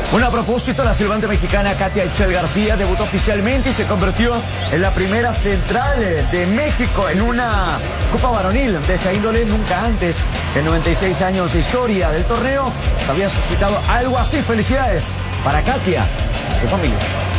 Bueno, a propósito, la silbante mexicana Katia Itzel García debutó oficialmente y se convirtió en la primera central de México en una Copa Varonil de esta índole. Nunca antes, en 96 años de historia del torneo, se había suscitado algo así. Felicidades para Katia y su familia.